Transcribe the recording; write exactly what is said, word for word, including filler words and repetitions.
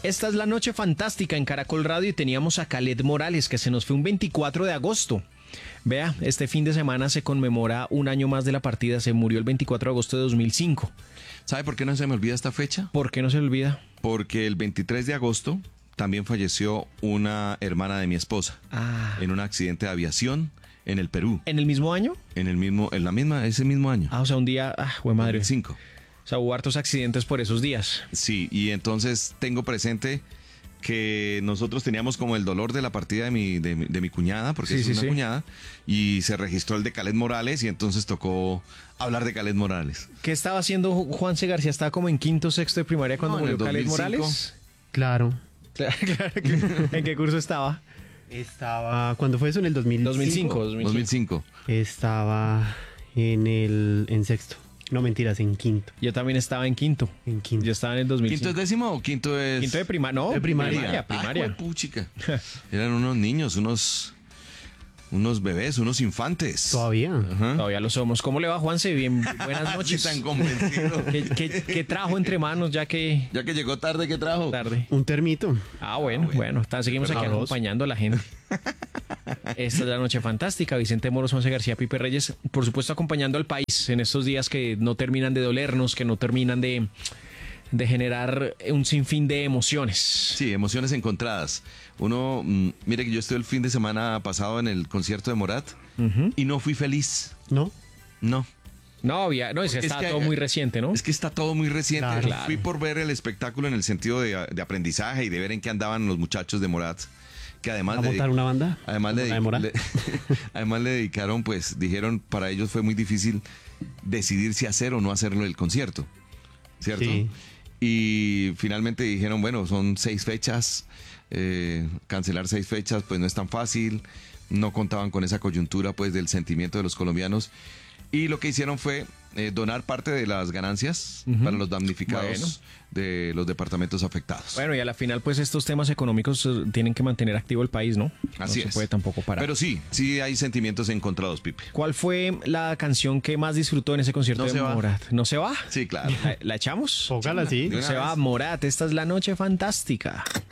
Esta es la noche fantástica en Caracol Radio y teníamos a Khaled Morales, que se nos fue un veinticuatro de agosto. Vea, este fin de semana se conmemora un año más de la partida. Se murió el veinticuatro de agosto de dos mil cinco. ¿Sabe por qué no se me olvida esta fecha? ¿Por qué no se le olvida? Porque el veintitrés de agosto también falleció una hermana de mi esposa Ah. en un accidente de aviación en el Perú. ¿En el mismo año? En el mismo, en la misma, ese mismo año. Ah, o sea, un día... Ah, güey madre. Cinco. O sea, hubo hartos accidentes por esos días. Sí, y entonces tengo presente que nosotros teníamos como el dolor de la partida de mi, de, mi- de mi cuñada, porque Sí, es sí, una sí. cuñada, y se registró el de Khaled Morales, y entonces tocó hablar de Khaled Morales. ¿Qué estaba haciendo Juanse García? ¿Estaba como en quinto, sexto de primaria cuando No, en el murió Khaled dos mil cinco. Morales? Claro. Claro, claro. ¿En qué curso estaba? Estaba. ¿Cuándo fue eso? ¿En el dos mil cinco? dos mil cinco. dos mil cinco. Estaba en el. En sexto. No, mentiras, en quinto. Yo también estaba en quinto. En quinto. Yo estaba en el dos mil cinco. ¿Quinto es décimo o quinto es...? Quinto de primaria. No, De primaria. primaria. primaria. Ay, puchica. Eran unos niños, unos... Unos bebés, unos infantes. Todavía. Ajá. Todavía lo somos. ¿Cómo le va, Juanse? Bien, buenas Sí, noches. tan convencido. ¿Qué, qué, qué trajo entre manos ya que Ya que llegó tarde, ¿qué trajo? tarde? Un termito. Ah, bueno, bueno. Está- seguimos aquí Arroz. acompañando a la gente. Esta es la noche fantástica. Vicente Moros, Juanse García, Pipe Reyes, por supuesto acompañando al país en estos días que no terminan de dolernos, que no terminan de, de generar un sinfín de emociones. Sí, emociones encontradas. Uno, mm, mire que yo estuve el fin de semana pasado en el concierto de Morat y no fui feliz. ¿No? No. No, había, no, es que Porque es está que- todo muy reciente, ¿no? Es que está todo muy reciente. Claro. Claro. Fui por ver el espectáculo en el sentido de, de aprendizaje y de ver en qué andaban los muchachos de Morat. Que además ¿Va a le- montar una banda? Además le, ¿Como la de Morat? le- además le dedicaron, pues, dijeron, para ellos fue muy difícil decidir si hacer o no hacerlo el concierto, ¿cierto? Sí. Y finalmente dijeron, bueno, son seis fechas, eh, cancelar seis fechas, pues no es tan fácil, no contaban con esa coyuntura, pues, del sentimiento de los colombianos. Y lo que hicieron fue eh, donar parte de las ganancias Ujú. para los damnificados Bueno. de los departamentos afectados. Bueno, y a la final, pues estos temas económicos eh, tienen que mantener activo el país, ¿no? Así no se es. puede tampoco parar. Pero sí, sí hay sentimientos encontrados, Pipe. ¿Cuál fue la canción que más disfrutó en ese concierto No de se va. Morat? ¿No se va? Sí, claro. ¿La, la echamos? Póngala así. De No una se va, vez. Morat. Esta es la noche fantástica.